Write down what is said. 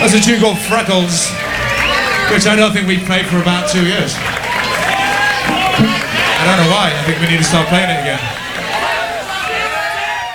That's a tune called Freckles, which I don't think we've played for about 2 years. I don't know why. I think we need to start playing it again.